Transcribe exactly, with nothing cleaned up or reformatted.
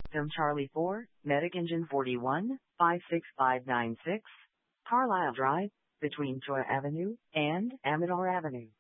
Film Charlie four, Medic Engine forty-one, five six five nine six, Carlisle Drive, between Troy Avenue and Amador Avenue.